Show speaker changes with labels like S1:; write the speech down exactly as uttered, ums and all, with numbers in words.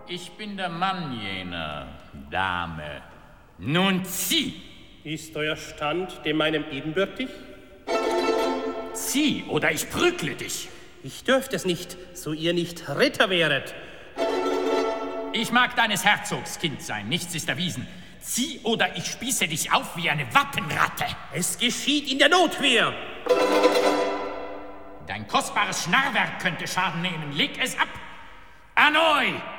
S1: Ich bin der Mann jener Dame. Nun zieh!
S2: Ist euer Stand dem meinem ebenbürtig?
S1: Zieh, oder ich prügle dich!
S2: Ich dürft es nicht, so ihr nicht Ritter wäret.
S1: Ich mag deines Herzogs Kind sein, nichts ist erwiesen. Zieh, oder ich spieße dich auf wie eine Wappenratte.
S2: Es geschieht in der Notwehr.
S1: Dein kostbares Schnarrwerk könnte Schaden nehmen. Leg es ab. Anoi!